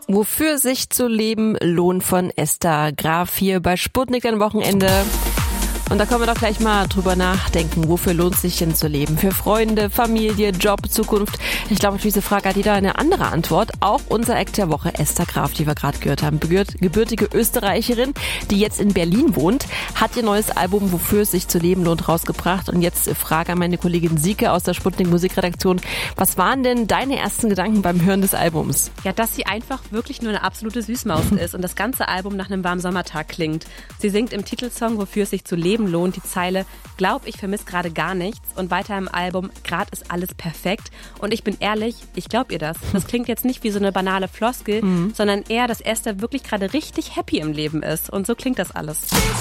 Wofür sich zu leben lohnt von Esther Graf hier bei Sputnik am Wochenende. Und da können wir doch gleich mal drüber nachdenken, wofür lohnt es sich denn zu leben? Für Freunde, Familie, Job, Zukunft? Ich glaube, auf diese Frage hat jeder eine andere Antwort. Auch unser Eck der Woche, Esther Graf, die wir gerade gehört haben, gebürtige Österreicherin, die jetzt in Berlin wohnt, hat ihr neues Album Wofür es sich zu leben lohnt rausgebracht. Und jetzt Frage an meine Kollegin Sieke aus der Sputnik Musikredaktion. Was waren denn deine ersten Gedanken beim Hören des Albums? Ja, dass sie einfach wirklich nur eine absolute Süßmaus ist und das ganze Album nach einem warmen Sommertag klingt. Sie singt im Titelsong Wofür es sich zu leben lohnt die Zeile "Glaub, ich vermisse gerade gar nichts" und weiter im Album "Grad ist alles perfekt" und ich bin ehrlich, ich glaub ihr das. Das klingt jetzt nicht wie so eine banale Floskel, sondern eher, dass Esther wirklich gerade richtig happy im Leben ist und so klingt das alles.